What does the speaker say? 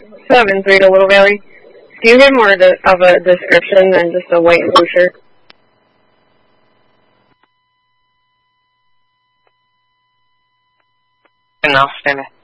7-3 to Little Valley. Do you give more of a description than just a white and blue shirt? No, stand there.